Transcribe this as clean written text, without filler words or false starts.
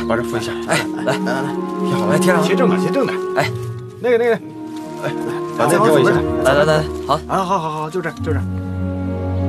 把这扶一下。 哎，来， 贴好了， 来贴上。 贴正点，贴正点。 哎， 那个，哎，把那给我一下。 来，好。 好，就这，